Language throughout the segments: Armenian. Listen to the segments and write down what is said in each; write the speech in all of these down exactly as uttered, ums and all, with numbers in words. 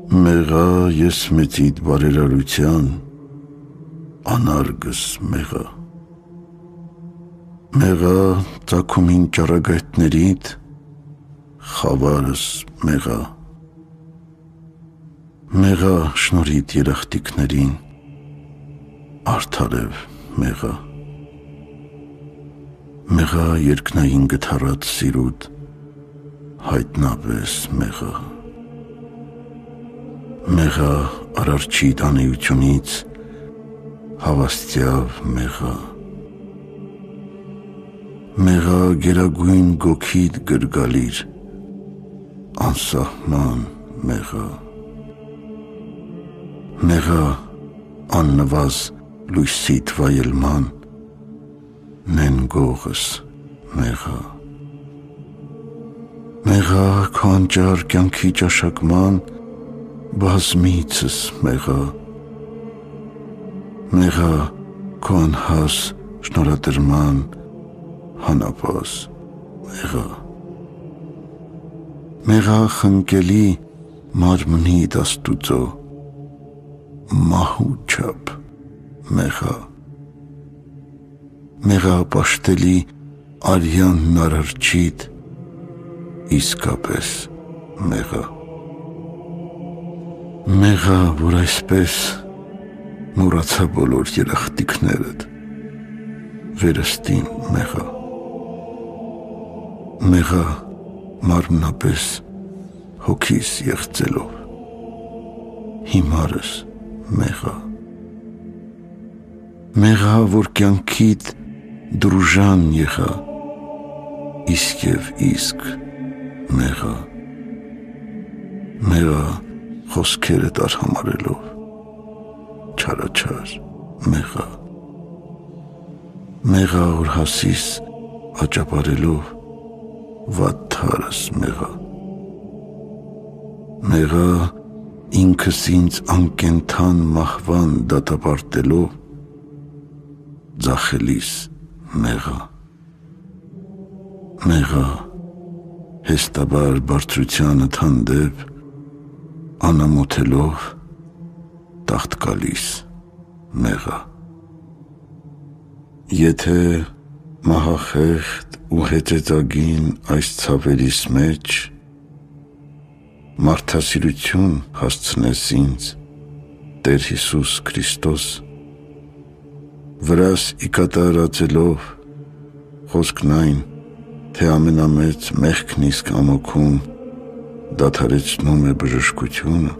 Մեղա ես մեծիդ բարերարության, անարգս մեղա։ Մեղա ծագումին ճառագայթներիդ, խավարս մեղա։ Մեղա շնորհիդ երախտիկներին, արդարև մեղա։ Մեղա երկնային գթառած սիրուդ, հայտնաբես մեղա։ Մեղա արարչի տանեությունից, հավաստյավ մեղա։ Մեղա գերագույն գոքիդ գրգալիր, անսահման մեղա։ Մեղա աննվազ լույսիդ վայելման, նեն գողս մեղա։ Մեղա քո անճար կյանքի ճաշակման, բազմիցս մեղա։ Մեղա քո անհաս շնորհադրման, հանապաս մեղա։ Մեղա խնկելի մարմնիդ Աստուծո, մահու չափ մեղա։ Մեղա պաշտելի արյանն արարչիդ, իսկապես մեղա։ Մեղա, որ այսպես մոռացա բոլոր երախտիկներդ, վերստին մեղա։ Մեղա մարմնապես հոգիս եղծելով, հիմարս մեղա։ Մեղա, որ կյանքիդ դրուժան եղա, իսկ և իսկ մեղա։ Մեղա խոսքերդ արհամարելով, չարաչար մեղա։ Մեղա որ հասիս աճապարելով, վատթարս մեղա։ Մեղա ինքս ինձ անկենթան մահվան դատապարտելով, ձախելիս մեղա։ Մեղա հեստաբար բարձրությանդ հանդեպ, անամոթելով, տաղտկալիս մեղա։ Եթե մահախեղդ ու հեծեծագին այս ցավերիս մեջ, մարդասիրություն հասցնես ինձ, Տեր Հիսուս Քրիստոս, վրաս իկատարածելով, խոսքն այն, թե ամենամեծ մեղքն իսկ ամոքում դադարեցնում է բժշկությունը,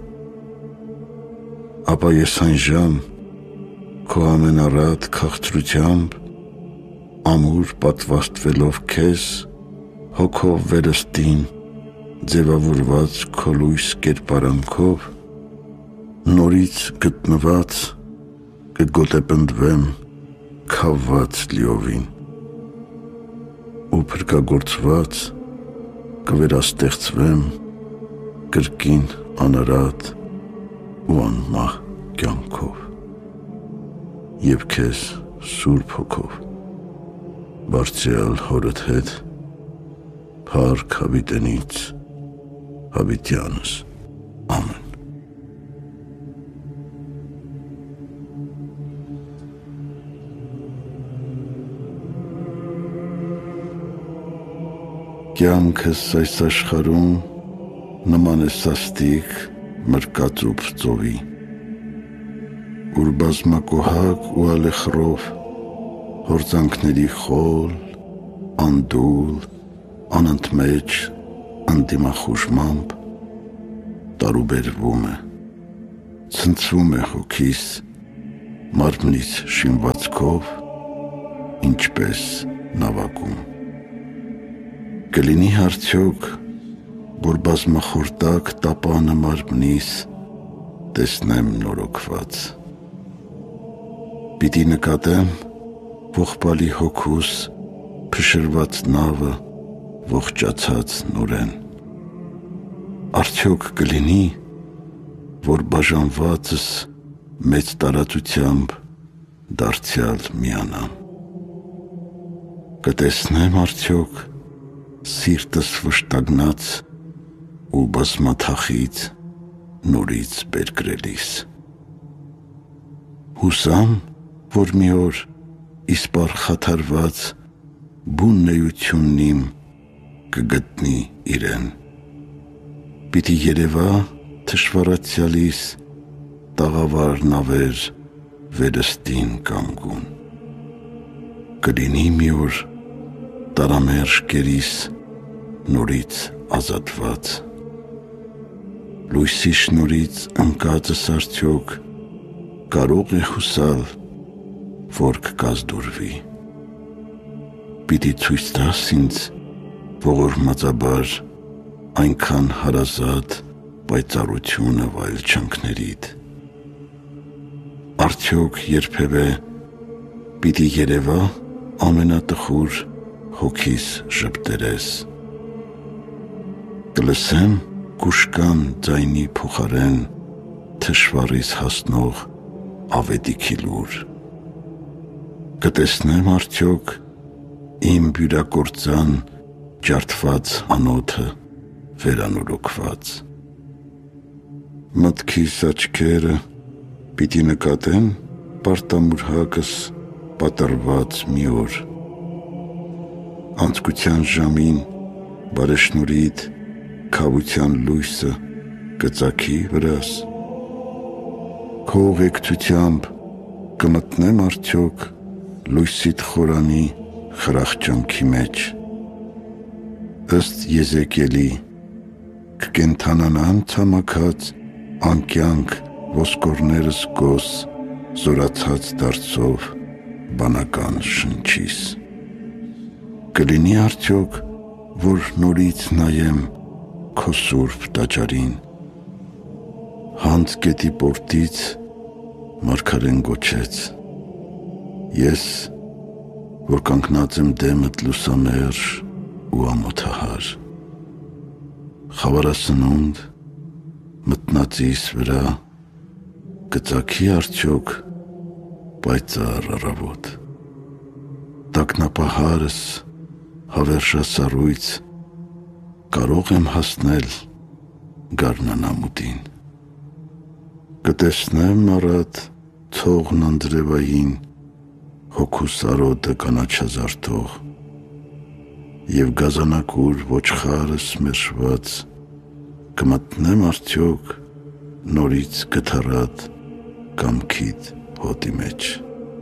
ապա ես այնժամ քո ամենառատ քաղցրությամբ, ամուր պատվաստվելով քեզ, հոգով վերստին ձևավորված քո լույս կերպարանքով, նորից գտնված կգոտեպնդվեմ քավված լիովին ու փրկագործված կվերաստեղծվեմ կրկին անարատ ու անմահ կյանքով և քեզ սուրբ հոգով բարձրյալ հորդ հետ փառք հավիտենից հավիտյանս ամեն։ Կյանքս այս աշխարհում նման է սաստիկ մրկածուփ ծովի, ուր բազմակոհակ ու ալեխռով հորձանքների խոլ, անդուլ, անընդմեջ անդիմախուժմամբ տարուբերվում է, ցնցվում է հոգիս, մարմնից շինվածքով, ինչպես նավակում։ Կլինի արդյոք, որ բազմախորտակ տապանը մարմնիս տեսնեմ նորոգված։ Պիտի նկատեմ ողբալի հոգուս փշրված նավը ողջացած նորեն։ Արդյոք կլինի, որ բաժանվածս մեծ տարածությամբ դարձյալ միանամ։ Կտեսնեմ արդյոք սիրտս վշտագնաց ու բազմաթախից նորից բերկրելիս։ Հուսամ, որ մի օր իսպար խաթարված բուն նեությունն իմ կգտնի իրեն։ Պիտի երևա թշվառացյալիս տաղավար նավեր վերստին կանգուն։ Կլինի մի օր տարամերժ կերիս նորից ազատված։ Լույսի շնորից ընկածս արդյոք կարող է հուսալ, որ կկազդուրվի։ Պիտի ցույց տաս ինձ ողորմածաբար այնքան հարազատ պայծառությունը վայելչանքներիդ։ Արդյոք երբևէ պիտի երևա ամենատխուր հոգիս ժպտերես։ Կլսեմ կուշկան ձայնի փոխարեն թշվառիս հասնող ավետիքի լուր։ Կտեսնեմ արդյոք իմ բյուրակործան ջարդված անոթը վերանորոգված։ Մտքիս աչքերը պիտի նկատեն պարտամուրհակս պատրված մի օր։ Անցկության ժամին բարեշնորիդ քավության լույսը կծագի վրաս։ Քո ուղեկցությամբ կմտնեմ արդյոք լույսիդ խորանի խրախճանքի մեջ։ Ըստ Եզեկիելի կկենդանանան ցամաքած անկյանք ոսկորներս գոս զորացած դարձով բանական շնչիս։ Կլինի արդյոք, որ նորից նայեմ քո սուրբ տաճարին։ Հանց գետի պորտից մարգարեն գոչեց. Ես, որ կանգնած եմ դեմդ լուսամերժ ու ամոթահար, խավարասնունդ մտնածիս վրա կծագի արդյոք պայծառ առավոտ։ Տակնապահարս հավերժասառույց կարող եմ հասնել գարնանամուտին։ Կտեսնեմ առատ ցողն անձրևային հոգու սարոտը կանաչազարդող և գազանակուր ոչխարս մերժված կմտնեմ արդյոք նորից գթառատ կամքիդ հոտի մեջ։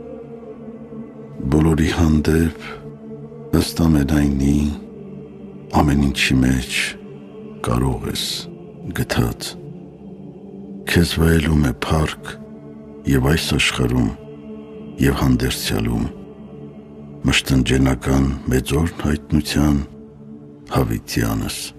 Բոլորի հանդեպ ըստ ամենայնի ամեն ինչի մեջ կարող ես գթած։ Քեզ վայելում է փառք և այս աշխարհում և հանդերձյալում մշտնջենական մեծորն հայտնության հավիտյանս։